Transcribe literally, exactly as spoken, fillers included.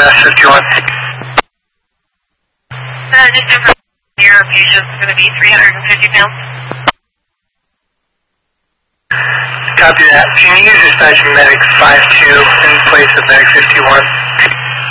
S fifty-one. Uh, just over your patient is going to be three hundred fifty pounds. Copy that. Can you use dispatching medic five two in place of medic fifty-one?